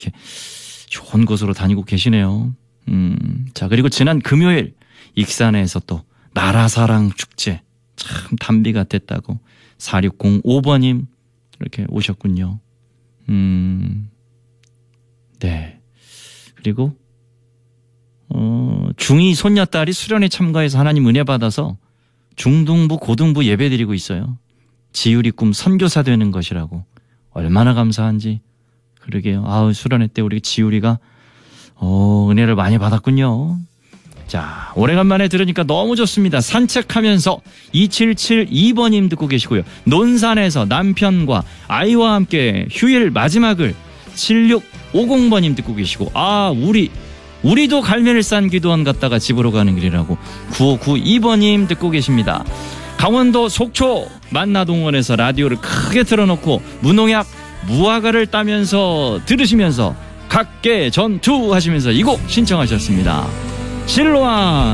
이렇게 좋은 곳으로 다니고 계시네요. 자, 그리고 지난 금요일 익산에서 또 나라사랑 축제 참 단비가 됐다고 4605번님 이렇게 오셨군요. 네. 그리고 중2 손녀딸이 수련회 참가해서 하나님 은혜 받아서 중등부 고등부 예배 드리고 있어요. 지율이 꿈 선교사 되는 것이라고. 얼마나 감사한지. 그러게요. 아우, 수련회 때 우리 지율이가 은혜를 많이 받았군요. 자, 오래간만에 들으니까 너무 좋습니다. 산책하면서 2772번님 듣고 계시고요. 논산에서 남편과 아이와 함께 휴일 마지막을 7650번님 듣고 계시고, 아, 우리도 갈매일산 기도원 갔다가 집으로 가는 길이라고 9592번님 듣고 계십니다. 강원도 속초 만나동원에서 라디오를 크게 틀어놓고 무농약 무화과를 따면서 들으시면서 각계 전투하시면서 이 곡 신청하셨습니다. 실로암